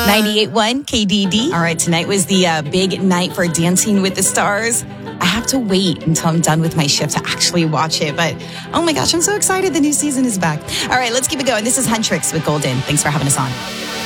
98.1 KDD. All right, tonight was the big night for Dancing with the Stars. I have to wait until I'm done with my shift to actually watch it. But, oh my gosh, I'm so excited. The new season is back. All right, let's keep it going. This is Huntrix with Golden. Thanks for having us on.